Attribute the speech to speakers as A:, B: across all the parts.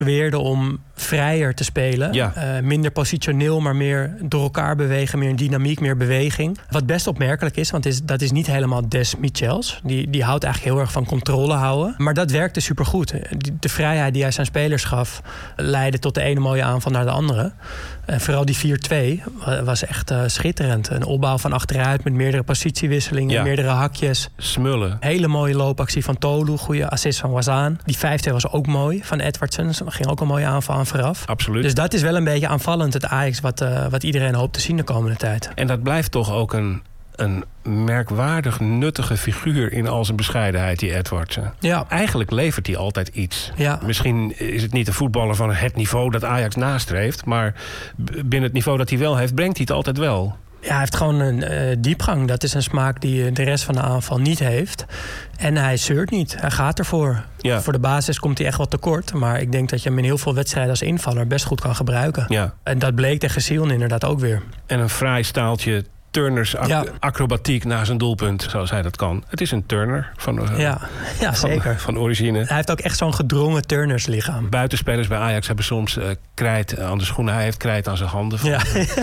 A: probeerde om vrijer te spelen.
B: Ja.
A: Minder positioneel, maar meer door elkaar bewegen. Meer dynamiek, meer beweging. Wat best opmerkelijk is, want dat is niet helemaal Des Michels. Die houdt eigenlijk heel erg van controle houden. Maar dat werkte supergoed. De vrijheid die hij zijn spelers gaf leidde tot de ene mooie aanval naar de andere. En vooral die 4-2 was echt schitterend. Een opbouw van achteruit met meerdere positiewisselingen, meerdere hakjes.
B: Smullen.
A: Hele mooie loopactie van Tolu, goede assist van Wazaan. Die 5-2 was ook mooi van Edwardson. Er ging ook een mooie aanval aan vooraf.
B: Absoluut.
A: Dus dat is wel een beetje aanvallend, het Ajax wat iedereen hoopt te zien de komende tijd.
B: En dat blijft toch ook een merkwaardig nuttige figuur in al zijn bescheidenheid, die Edwardson.
A: Ja.
B: Eigenlijk levert hij altijd iets.
A: Ja.
B: Misschien is het niet een voetballer van het niveau dat Ajax nastreeft, maar binnen het niveau dat hij wel heeft, brengt hij het altijd wel.
A: Ja, hij heeft gewoon een diepgang. Dat is een smaak die de rest van de aanval niet heeft. En hij zeurt niet. Hij gaat ervoor.
B: Ja.
A: Voor de basis komt hij echt wat tekort. Maar ik denk dat je hem in heel veel wedstrijden als invaller best goed kan gebruiken.
B: Ja.
A: En dat bleek tegen Sion inderdaad ook weer.
B: En een fraai staaltje Turners acrobatiek na zijn doelpunt, zoals hij dat kan. Het is een Turner
A: zeker.
B: Van origine.
A: Hij heeft ook echt zo'n gedrongen Turners lichaam.
B: Buitenspelers bij Ajax hebben soms krijt aan de schoenen. Hij heeft krijt aan zijn handen.
A: Ja.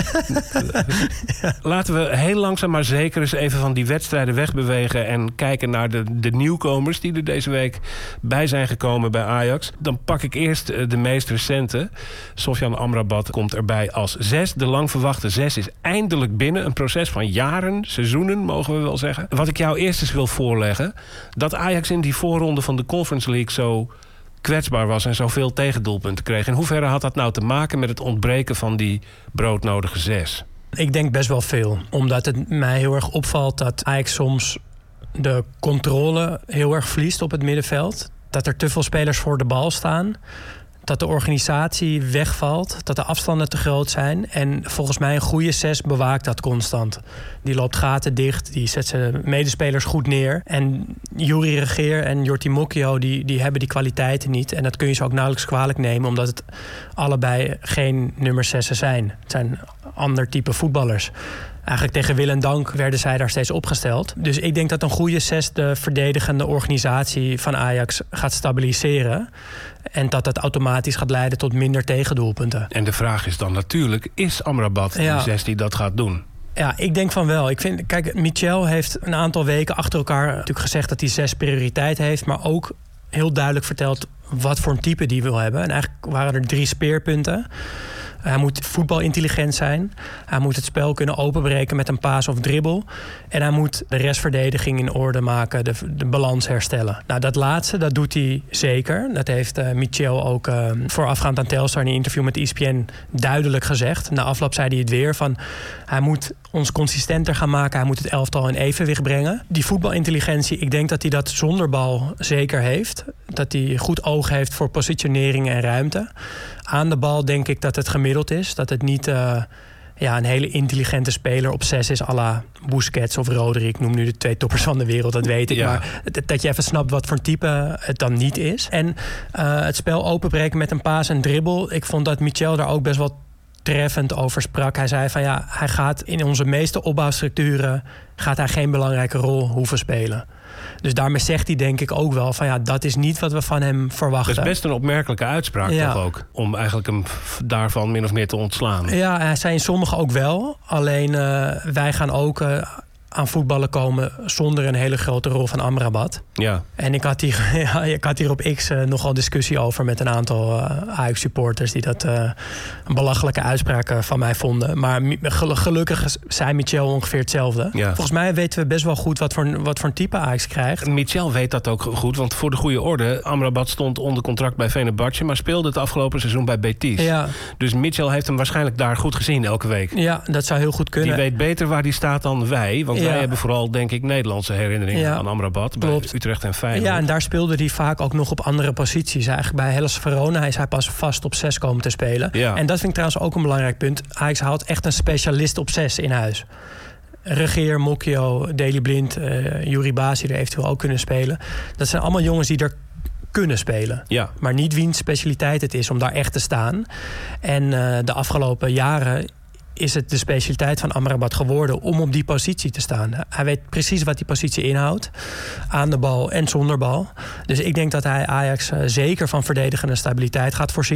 B: Laten we heel langzaam maar zeker eens even van die wedstrijden wegbewegen en kijken naar de nieuwkomers die er deze week bij zijn gekomen bij Ajax. Dan pak ik eerst de meest recente. Sofyan Amrabat komt erbij als 6. De lang verwachte 6 is eindelijk binnen. Een proces van jaren, seizoenen, mogen we wel zeggen. Wat ik jou eerst eens wil voorleggen, dat Ajax in die voorronde van de Conference League zo kwetsbaar was en zoveel tegendoelpunten kreeg. In hoeverre had dat nou te maken met het ontbreken van die broodnodige 6?
A: Ik denk best wel veel. Omdat het mij heel erg opvalt dat Ajax soms de controle heel erg verliest op het middenveld. Dat er te veel spelers voor de bal staan. Dat de organisatie wegvalt, dat de afstanden te groot zijn. En volgens mij een goede 6 bewaakt dat constant. Die loopt gaten dicht, die zet zijn medespelers goed neer. En Yuri Regeer en Jordi Mokio, die hebben die kwaliteiten niet. En dat kun je ze ook nauwelijks kwalijk nemen, omdat het allebei geen nummer 6'en zijn. Het zijn ander type voetballers. Eigenlijk tegen wil en dank werden zij daar steeds opgesteld. Dus ik denk dat een goede 6 de verdedigende organisatie van Ajax gaat stabiliseren. En dat dat automatisch gaat leiden tot minder tegendoelpunten.
B: En de vraag is dan natuurlijk, is Amrabat die 6 die dat gaat doen?
A: Ja, ik denk van wel. Kijk, Michel heeft een aantal weken achter elkaar natuurlijk gezegd dat hij 6 prioriteit heeft. Maar ook heel duidelijk verteld wat voor een type die wil hebben. En eigenlijk waren er 3 speerpunten. Hij moet voetbalintelligent zijn. Hij moet het spel kunnen openbreken met een paas of dribbel. En hij moet de restverdediging in orde maken, de balans herstellen. Nou, dat laatste, dat doet hij zeker. Dat heeft Michel ook voorafgaand aan Telstar in een interview met ESPN duidelijk gezegd. Na afloop zei hij het weer van, hij moet ons consistenter gaan maken. Hij moet het elftal in evenwicht brengen. Die voetbalintelligentie, ik denk dat hij dat zonder bal zeker heeft. Dat hij goed oog heeft voor positionering en ruimte. Aan de bal denk ik dat het gemiddeld is. Dat het niet een hele intelligente speler op 6 is, à la Busquets of Rodri. Ik noem nu de 2 toppers van de wereld, dat weet ik. Ja. Maar dat je even snapt wat voor een type het dan niet is. En het spel openbreken met een paas en dribbel. Ik vond dat Michel daar ook best wel treffend over sprak. Hij zei van hij gaat in onze meeste opbouwstructuren gaat hij geen belangrijke rol hoeven spelen. Dus daarmee zegt hij denk ik ook wel van dat is niet wat we van hem verwachten.
B: Dat is best een opmerkelijke uitspraak toch ook? Om eigenlijk hem daarvan min of meer te ontslaan. Ja,
A: hij zei in sommigen ook wel. Alleen wij gaan ook aan voetballen komen zonder een hele grote rol van Amrabat. Ja. En ik had hier op X nogal discussie over met een aantal Ajax-supporters die dat een belachelijke uitspraak van mij vonden. Maar gelukkig zei Michel ongeveer hetzelfde. Ja. Volgens mij weten we best wel goed wat voor een type Ajax krijgt.
B: Michel weet dat ook goed, want voor de goede orde, Amrabat stond onder contract bij Fenerbahce, maar speelde het afgelopen seizoen bij Betis. Ja. Dus Michel heeft hem waarschijnlijk daar goed gezien elke week.
A: Ja, dat zou heel goed kunnen.
B: Die weet beter waar die staat dan wij, want wij hebben vooral, denk ik, Nederlandse herinneringen aan Amrabat. Bij Utrecht en Feyenoord.
A: Ja, en daar speelde hij vaak ook nog op andere posities. Eigenlijk bij Hellas Verona is hij pas vast op 6 komen te spelen. Ja. En dat vind ik trouwens ook een belangrijk punt. Ajax haalt echt een specialist op 6 in huis. Regeer, Mokio, Daley Blind, Yuri Basi er eventueel ook kunnen spelen. Dat zijn allemaal jongens die er kunnen spelen. Ja. Maar niet wiens specialiteit het is om daar echt te staan. En de afgelopen jaren is het de specialiteit van Amrabat geworden om op die positie te staan. Hij weet precies wat die positie inhoudt. Aan de bal en zonder bal. Dus ik denk dat hij Ajax zeker van verdedigende stabiliteit gaat voorzien.